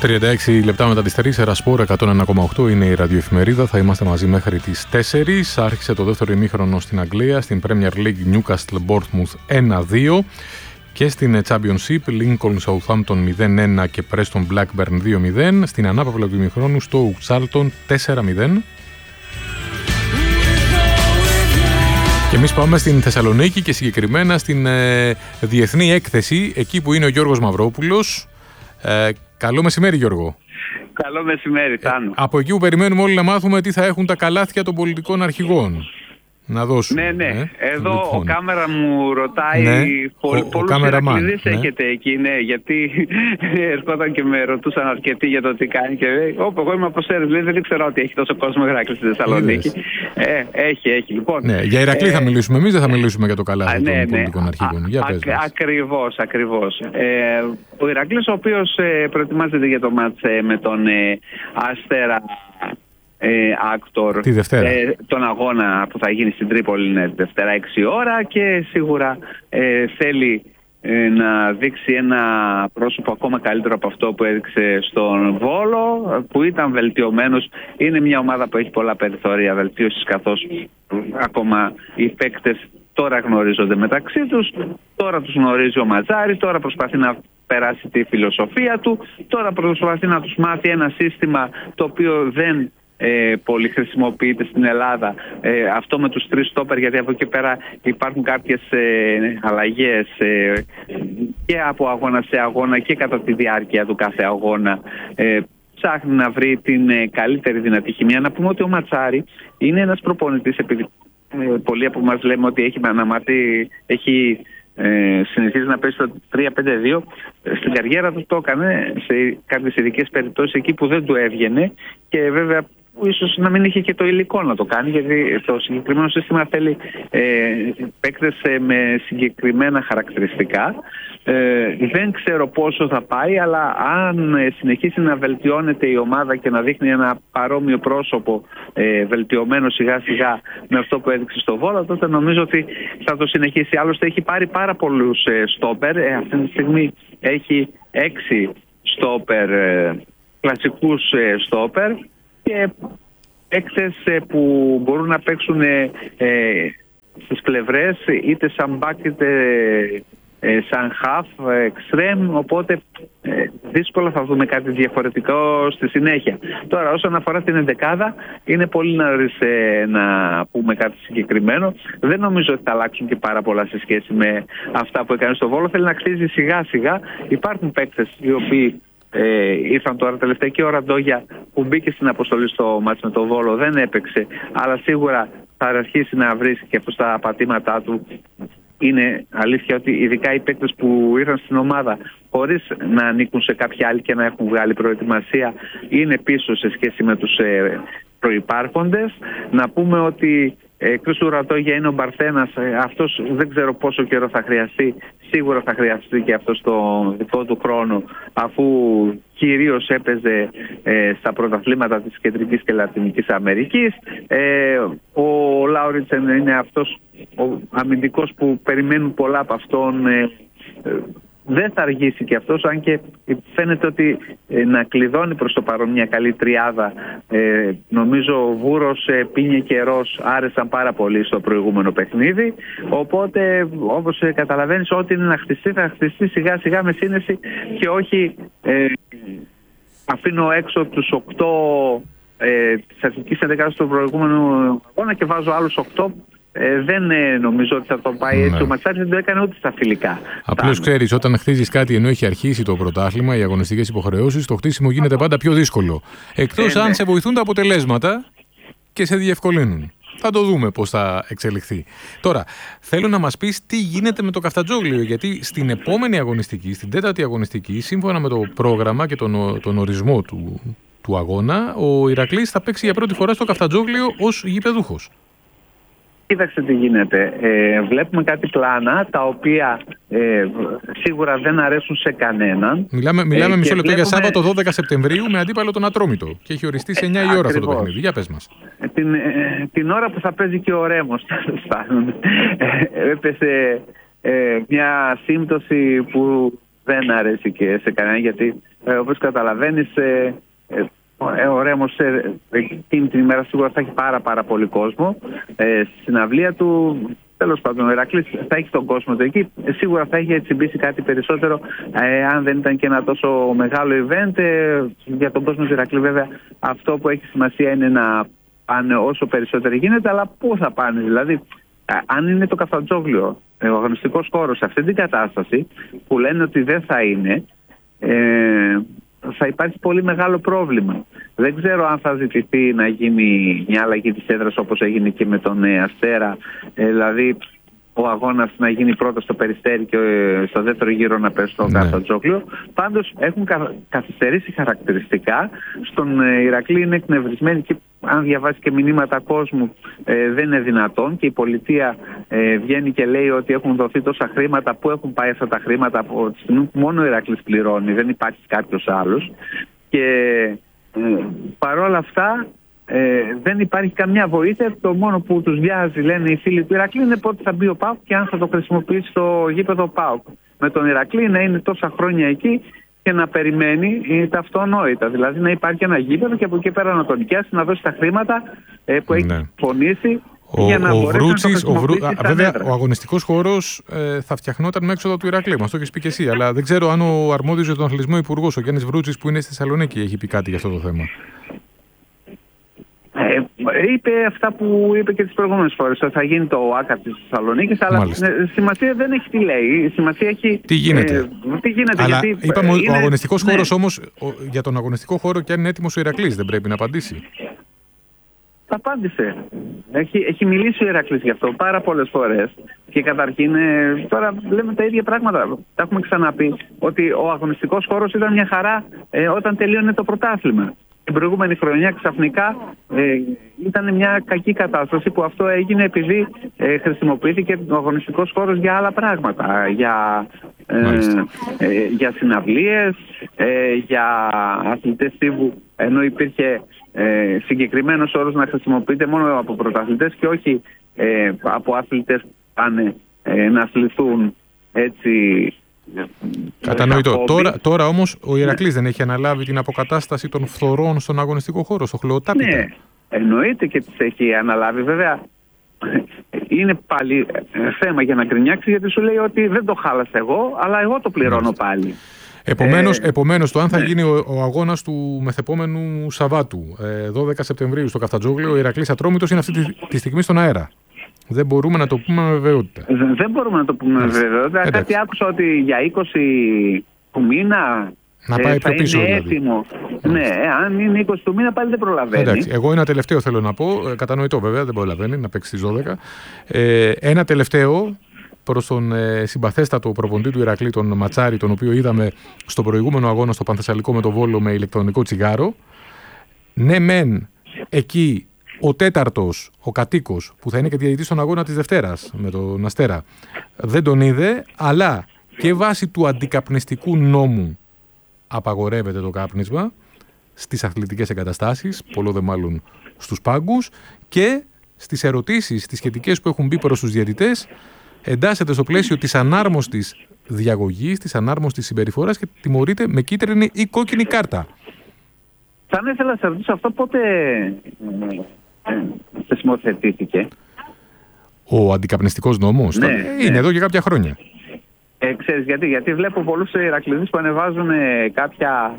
36 λεπτά μετά τις 4, Σπορ 101,8 είναι η ραδιοεφημερίδα. Θα είμαστε μαζί μέχρι τις 4. Άρχισε το δεύτερο ημίχρονο στην Αγγλία, στην Premier League Newcastle Bournemouth 1-2 και στην Championship Lincoln Southampton 0-1 και Preston Blackburn 2-0. Στην ανάπαυλα του ημιχρόνου στο Charlton 4-0. Και εμείς πάμε στην Θεσσαλονίκη και συγκεκριμένα στην Διεθνή Έκθεση, εκεί που είναι ο Γιώργος Μαυρόπουλος. Καλό μεσημέρι, Γιώργο. Καλό μεσημέρι, Τάνο. Από εκεί που περιμένουμε όλοι να μάθουμε τι θα έχουν τα καλάθια των πολιτικών αρχηγών. Να δώσουμε. Ναι. Εδώ λοιπόν, ο κάμερα μου ρωτάει πολλούς Ηρακλήδες έχετε εκεί, γιατί ερχόταν και με ρωτούσαν αρκετοί για το τι κάνει και λέει, εγώ είμαι από Σέρες, δεν ξέρω ότι έχει τόσο κόσμο Ηρακλή στη Θεσσαλονίκη. Έχει. Λοιπόν, για Ηρακλή θα μιλήσουμε εμείς, δεν θα μιλήσουμε για το καλάθι των πολιτικών αρχηγών. Ακριβώς. Ο Ηρακλής, ο οποίος προετοιμάζεται για το μάτς με τον Αστέρα Άκτορ, τον αγώνα που θα γίνει στην Τρίπολη είναι Δευτέρα 6 ώρα και σίγουρα θέλει να δείξει ένα πρόσωπο ακόμα καλύτερο από αυτό που έδειξε στον Βόλο, που ήταν βελτιωμένος. Είναι μια ομάδα που έχει πολλά περιθώρια βελτίωσης, καθώς ακόμα οι παίκτες τώρα γνωρίζονται μεταξύ τους, τώρα τους γνωρίζει ο Ματζάρης, τώρα προσπαθεί να περάσει τη φιλοσοφία του, τώρα προσπαθεί να τους μάθει ένα σύστημα το οποίο δεν πολύ χρησιμοποιείται στην Ελλάδα, αυτό με τους 3 στόπερ, γιατί από εκεί πέρα υπάρχουν κάποιες αλλαγές και από αγώνα σε αγώνα και κατά τη διάρκεια του κάθε αγώνα. Ψάχνει να βρει την καλύτερη δυνατή χημεία. Να πούμε ότι ο Ματσάρη είναι ένας προπονητής, επειδή πολλοί από εμάς λέμε ότι έχει συνηθίζει να παίζει στο 3-5-2. Στην καριέρα του το έκανε σε κάποιες ειδικές περιπτώσεις εκεί που δεν του έβγαινε και βέβαια ίσως να μην είχε και το υλικό να το κάνει, γιατί το συγκεκριμένο σύστημα θέλει παίκτες με συγκεκριμένα χαρακτηριστικά. Δεν ξέρω πόσο θα πάει, αλλά αν συνεχίσει να βελτιώνεται η ομάδα και να δείχνει ένα παρόμοιο πρόσωπο βελτιωμένο σιγά σιγά με αυτό που έδειξε στο Βόλο, τότε νομίζω ότι θα το συνεχίσει. Άλλωστε έχει πάρει πάρα πολλούς στόπερ. Αυτή τη στιγμή έχει 6 στόπερ, κλασικούς στόπερ, και παίκτες που μπορούν να παίξουν στις πλευρές, είτε σαν μπακ είτε σαν half, extreme, οπότε δύσκολα θα δούμε κάτι διαφορετικό στη συνέχεια. Τώρα, όσον αφορά την ενδεκάδα, είναι πολύ νωρίς να πούμε κάτι συγκεκριμένο. Δεν νομίζω ότι θα αλλάξουν και πάρα πολλά σε σχέση με αυτά που έκανε στο Βόλο. Θέλει να χτίζει σιγά σιγά. Υπάρχουν παίκτες οι οποίοι ήρθαν τώρα τελευταία, και ο Ραντόγια που μπήκε στην αποστολή στο μάτς με το Βόλο δεν έπαιξε, αλλά σίγουρα θα αρχίσει να βρίσκει και αυτό τα πατήματά του. Είναι αλήθεια ότι ειδικά οι παίκτες που ήρθαν στην ομάδα χωρίς να ανήκουν σε κάποια άλλη και να έχουν βγάλει προετοιμασία είναι πίσω σε σχέση με τους προϋπάρχοντες. Να πούμε ότι εκτός του Ρατόγια είναι ο Μπαρθένας. Αυτός δεν ξέρω πόσο καιρό θα χρειαστεί. Σίγουρα θα χρειαστεί και αυτό στο δικό του χρόνο, αφού κυρίως έπαιζε στα πρωταθλήματα της Κεντρικής και Λατινικής Αμερικής. Ο Λάουριτσεν είναι αυτός ο αμυντικός που περιμένουν πολλά από αυτόν. Δεν θα αργήσει και αυτός, αν και φαίνεται ότι να κλειδώνει προς το παρόν μια καλή τριάδα. Νομίζω ο Βούρος, Πίνιε και Ρος άρεσαν πάρα πολύ στο προηγούμενο παιχνίδι, οπότε όπως καταλαβαίνεις, ό,τι είναι να χτιστεί θα χτιστεί σιγά σιγά με σύνεση και όχι αφήνω έξω τους 8 της αρχικής ενδεκάδας του προηγούμενου αγώνα και βάζω άλλους 8. Δεν νομίζω ότι θα το πάει έτσι. Ο Ματσάρης δεν το έκανε ούτε στα φιλικά. Απλώς ξέρεις, όταν χτίζεις κάτι ενώ έχει αρχίσει το πρωτάθλημα, οι αγωνιστικές υποχρεώσεις, το χτίσιμο γίνεται πάντα πιο δύσκολο. Εκτός αν σε βοηθούν τα αποτελέσματα και σε διευκολύνουν. Θα το δούμε πώς θα εξελιχθεί. Τώρα, θέλω να μας πεις τι γίνεται με το Καφτατζόγλιο, γιατί στην επόμενη αγωνιστική, στην 4η αγωνιστική, σύμφωνα με το πρόγραμμα και τον ορισμό του αγώνα, ο Ηρακλής θα παίξει για πρώτη φορά στο Καφτατζόγλιο ως γηπεδούχος. Κοίταξε τι γίνεται. Βλέπουμε κάτι πλάνα τα οποία σίγουρα δεν αρέσουν σε κανέναν. Μιλάμε μισό λεπτό για Σάββατο 12 Σεπτεμβρίου με αντίπαλο τον Ατρόμητο και έχει οριστεί σε 9 η ώρα αυτό το παιχνίδι. Για πες μας. Την ώρα που θα παίζει και ο Ρέμος, έπεσε μια σύμπτωση που δεν αρέσει και σε κανένα, γιατί όπως καταλαβαίνεις ο Ρέμος εκείνη την ημέρα σίγουρα θα έχει πάρα πολύ κόσμο στη συναυλία του. Τέλος πάντων, ο Ηρακλής θα έχει τον κόσμο του εκεί. Σίγουρα θα έχει τσιμπήσει κάτι περισσότερο αν δεν ήταν και ένα τόσο μεγάλο event. Για τον κόσμο του Ηρακλή, βέβαια, αυτό που έχει σημασία είναι να πάνε όσο περισσότερο γίνεται. Αλλά πού θα πάνε, δηλαδή, αν είναι το Καφτατζόγλιο, ο αγωνιστικός χώρος, σε αυτή την κατάσταση που λένε ότι δεν θα είναι, θα υπάρχει πολύ μεγάλο πρόβλημα. Δεν ξέρω αν θα ζητηθεί να γίνει μια αλλαγή της έδρας όπως έγινε και με τον Αστέρα, δηλαδή ο αγώνας να γίνει πρώτα στο Περιστέρι και στο δεύτερο γύρο να πέσει στο Καφτατζόγλιο. Πάντως έχουν καθυστερήσει χαρακτηριστικά. Στον Ηρακλή είναι εκνευρισμένοι και αν διαβάσει και μηνύματα κόσμου δεν είναι δυνατόν, και η πολιτεία βγαίνει και λέει ότι έχουν δοθεί τόσα χρήματα. Πού έχουν πάει αυτά τα χρήματα? Από τη στιγμή που μόνο ο Ηρακλής πληρώνει, δεν υπάρχει κάποιος άλλος, και παρόλα αυτά δεν υπάρχει καμιά βοήθεια. Το μόνο που τους βιάζει, λένε οι φίλοι του Ηρακλή, είναι πότε θα μπει ο ΠΑΟΚ και αν θα το χρησιμοποιήσει στο γήπεδο ΠΑΟΚ. Με τον Ηρακλή να είναι τόσα χρόνια εκεί και να περιμένει τα αυτονόητα. Δηλαδή να υπάρχει ένα γήπεδο και από εκεί πέρα να τον νοικιάσει, να δώσει τα χρήματα που έχει φωνήσει. Βέβαια, ο αγωνιστικός χώρος θα φτιαχνόταν με έξοδο του Ηρακλή. Μας το έχεις πει και εσύ. Αλλά δεν ξέρω αν ο αρμόδιος για τον αθλητισμό υπουργός, ο Γιάννης Βρούτσης, που είναι στη Θεσσαλονίκη, έχει πει κάτι για αυτό το θέμα. Είπε αυτά που είπε και τις προηγούμενες φορές, ότι θα γίνει το ΆΚΑ της Θεσσαλονίκης, αλλά σημασία δεν έχει τι λέει. Σημασία έχει τι γίνεται. Αλλά γιατί είπαμε ο αγωνιστικός χώρος όμως, για τον αγωνιστικό χώρο, και αν είναι έτοιμος ο Ηρακλής, δεν πρέπει να απαντήσει? Απάντησε. Έχει μιλήσει ο Ηρακλής γι' αυτό πάρα πολλές φορές. Και καταρχήν, τώρα λέμε τα ίδια πράγματα. Τα έχουμε ξαναπεί, ότι ο αγωνιστικός χώρος ήταν μια χαρά όταν τελείωνε το πρωτάθλημα. Την προηγούμενη χρονιά ξαφνικά ήταν μια κακή κατάσταση, που αυτό έγινε επειδή χρησιμοποιήθηκε ο αγωνιστικός χώρος για άλλα πράγματα. Για συναυλίες, για αθλητές τύπου, ενώ υπήρχε συγκεκριμένος όρος να χρησιμοποιείται μόνο από πρωταθλητές και όχι από αθλητές που πάνε να αθληθούν έτσι. Κατανοητό. Τώρα όμως ο Ηρακλής δεν έχει αναλάβει την αποκατάσταση των φθορών στον αγωνιστικό χώρο, στο Χλωοτάπητα? Ναι, εννοείται και τις έχει αναλάβει. Βέβαια είναι πάλι θέμα για να γκρινιάξει, γιατί σου λέει ότι δεν το χάλασα εγώ, αλλά εγώ το πληρώνω πάλι. Επομένως, το αν θα γίνει ο αγώνας του μεθεπόμενου Σαββάτου, 12 Σεπτεμβρίου στο Καφτατζόγλιο, ο Ηρακλής Ατρόμητος είναι αυτή τη στιγμή στον αέρα. Δεν μπορούμε να το πούμε με βεβαιότητα. Δεν μπορούμε να το πούμε με βεβαιότητα. Κάτι άκουσα ότι για 20 του μήνα να πάει πιο πίσω, είναι δηλαδή έτοιμο. Ναι, αν είναι 20 του μήνα πάλι δεν προλαβαίνει. Εντάξει, εγώ ένα τελευταίο θέλω να πω. Κατανοητό βέβαια, δεν προλαβαίνει να παίξει στις 12. Ένα τελευταίο προς τον συμπαθέστατο προπονητή του Ηρακλή, τον Ματσάρη, τον οποίο είδαμε στο προηγούμενο αγώνα στο Πανθεσσαλικό με το Βόλο με ηλεκτρονικό τσιγάρο. Ναι, μεν εκεί ο τέταρτος, ο κατοίκος, που θα είναι και διαιτητής στον αγώνα της Δευτέρας με τον Αστέρα, δεν τον είδε, αλλά και βάσει του αντικαπνιστικού νόμου απαγορεύεται το κάπνισμα στις αθλητικές εγκαταστάσεις, πολλό δε μάλλον στους πάγκους, και στις ερωτήσεις, τις σχετικές που έχουν μπει προς τους διαιτητές, εντάσσεται στο πλαίσιο της ανάρμοστης διαγωγής, της ανάρμοστης συμπεριφοράς και τιμωρείται με κίτρινη ή κόκκινη κάρτα. Θα ήθελα να σε ρωτήσω αυτό πότε θεσμοθετήθηκε? Ο αντικαπνιστικός νόμος? Είναι εδώ και κάποια χρόνια. Ξέρεις γιατί βλέπω πολλούς Ηρακλήδες που ανεβάζουν κάποια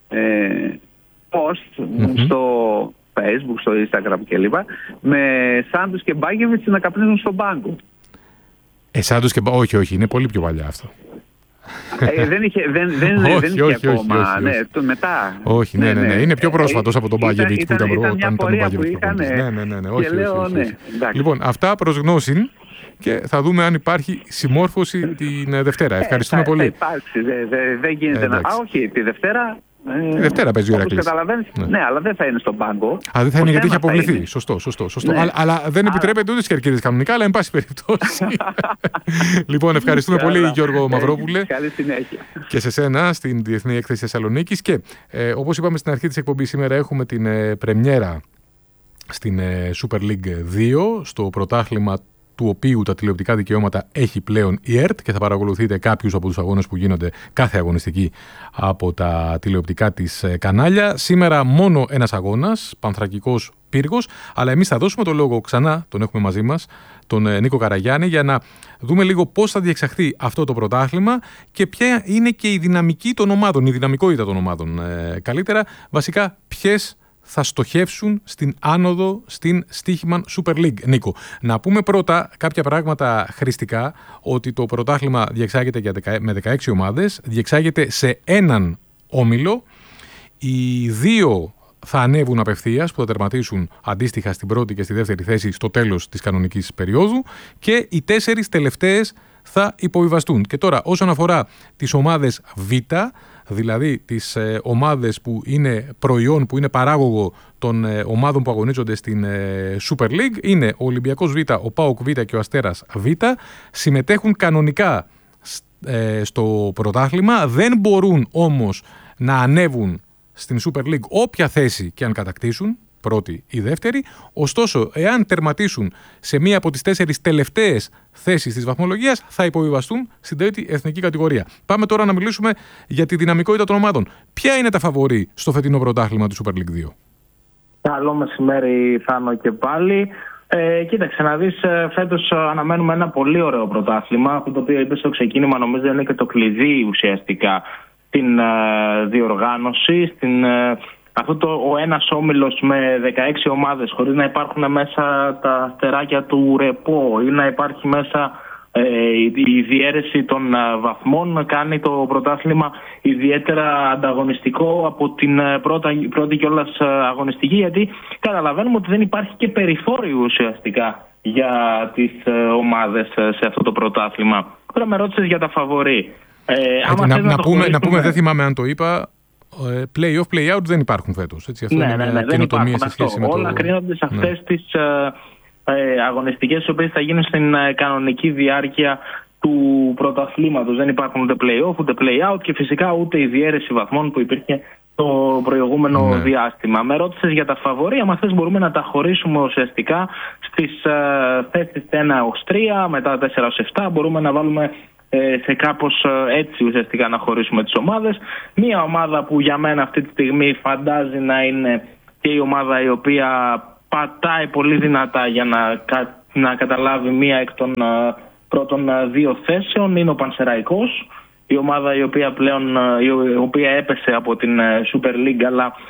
post στο Facebook, στο Instagram κλπ. Με Σάντους και Μπάγεβιτς να καπνίζουν στον πάγκο. Σάντους και όχι, είναι πολύ πιο παλιά αυτό. Δεν είχε ακόμα. Μετά. Όχι, ναι. Είναι πιο πρόσφατος από τον Μπάγεβιτς που ήταν προπονητής. Ναι. Λοιπόν, αυτά προς γνώση. Και θα δούμε αν υπάρχει συμμόρφωση την Δευτέρα. Ευχαριστούμε πολύ. Θα υπάρξει, δεν γίνεται να... όχι, τη Δευτέρα... Τη Δευτέρα παίζει ο Ηρακλής. Ναι, αλλά δεν θα είναι στον πάγκο. Δεν θα είναι, γιατί έχει αποβληθεί. Σωστό. Ναι. Αλλά δεν επιτρέπεται ούτε στις κερκίδες κανονικά, αλλά εν πάση περιπτώσει. Λοιπόν, ευχαριστούμε πολύ, Γιώργο Μαυρόπουλε. Καλή συνέχεια. Και σε σένα στην Διεθνή Έκθεση Θεσσαλονίκης. Και όπως είπαμε στην αρχή της εκπομπής, σήμερα έχουμε την πρεμιέρα στην Super League 2, στο πρωτάθλημα του οποίου τα τηλεοπτικά δικαιώματα έχει πλέον η ΕΡΤ και θα παρακολουθείτε κάποιους από τους αγώνες που γίνονται κάθε αγωνιστική από τα τηλεοπτικά της κανάλια. Σήμερα μόνο ένας αγώνας, Πανθρακικός Πύργος, αλλά εμείς θα δώσουμε το λόγο ξανά, τον έχουμε μαζί μας, τον Νίκο Καραγιάννη, για να δούμε λίγο πώς θα διεξαχθεί αυτό το πρωτάθλημα και ποια είναι και η δυναμική των ομάδων, η δυναμικότητα των ομάδων. Καλύτερα, βασικά, ποιες θα στοχεύσουν στην άνοδο στην Stoichmann Super League. Νίκο, να πούμε πρώτα κάποια πράγματα χρηστικά, ότι το πρωτάθλημα διεξάγεται με 16 ομάδες, διεξάγεται σε έναν όμιλο. Οι δύο θα ανέβουν απευθείας, που θα τερματίσουν αντίστοιχα στην πρώτη και στη δεύτερη θέση στο τέλος της κανονικής περίοδου, και οι 4 τελευταίες θα υποβιβαστούν. Και τώρα, όσον αφορά τις ομάδες Β, δηλαδή τις ομάδες που είναι προϊόν, που είναι παράγωγο των ομάδων που αγωνίζονται στην Super League, είναι ο Ολυμπιακός Β, ο ΠΑΟΚ Β και ο Αστέρας Β, συμμετέχουν κανονικά στο πρωτάθλημα, δεν μπορούν όμως να ανέβουν στην Super League όποια θέση και αν κατακτήσουν, πρώτη ή δεύτερη. Ωστόσο, εάν τερματίσουν σε μία από τις 4 τελευταίες θέσεις της βαθμολογίας, θα υποβιβαστούν στην τρίτη εθνική κατηγορία. Πάμε τώρα να μιλήσουμε για τη δυναμικότητα των ομάδων. Ποια είναι τα φαβορί στο φετινό πρωτάθλημα του Super League 2? Καλό μεσημέρι, Θάνο, και πάλι. Κοίταξε να δεις, φέτος αναμένουμε ένα πολύ ωραίο πρωτάθλημα. Αυτό το οποίο είπε στο ξεκίνημα νομίζω είναι και το κλειδί ουσιαστικά στην διοργάνωση, ο ένας όμιλος με 16 ομάδες, χωρίς να υπάρχουν μέσα τα αστεράκια του ρεπό ή να υπάρχει μέσα η διαίρεση των βαθμών, κάνει το πρωτάθλημα ιδιαίτερα ανταγωνιστικό από την πρώτη κιόλας αγωνιστική, γιατί καταλαβαίνουμε ότι δεν υπάρχει και περιθώριο ουσιαστικά για τις ομάδες σε αυτό το πρωτάθλημα. Τώρα με ρώτησες για τα φαβορί. Να πούμε, δεν θυμάμαι αν το είπα, play-off, play-out δεν υπάρχουν φέτος. Έτσι, αυτό είναι μια καινοτομία σε σχέση με το... Όλα κρίνονται σε αυτές τις αγωνιστικές, οι οποίες θα γίνουν στην κανονική διάρκεια του πρωταθλήματος. Δεν υπάρχουν ούτε play-off, ούτε play-out και φυσικά ούτε η διαίρεση βαθμών που υπήρχε το προηγούμενο διάστημα. Με ρώτησες για τα φαβορί, αν θες μπορούμε να τα χωρίσουμε ουσιαστικά στις θέσεις 1-3, μετά 4-7, μπορούμε να βάλουμε σε κάπως έτσι ουσιαστικά να χωρίσουμε τις ομάδες. Μία ομάδα που για μένα αυτή τη στιγμή φαντάζει να είναι και η ομάδα η οποία πατάει πολύ δυνατά για να καταλάβει μία εκ των πρώτων 2 θέσεων είναι ο Πανσεραϊκός, η ομάδα η οποία έπεσε από την Super League, αλλά